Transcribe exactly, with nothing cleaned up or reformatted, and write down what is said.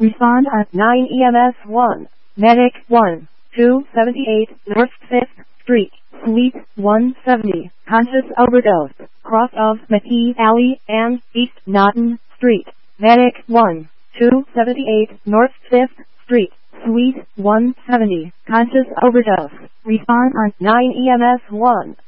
Respond on nine E M S one. Medic one. two seventy-eight North fifth Street, Suite one seventy. Conscious overdose. Cross of McKee Alley and East Naughton Street. Medic one. two seventy-eight North fifth Street, Suite one seventy. Conscious overdose. Respond on nine E M S one.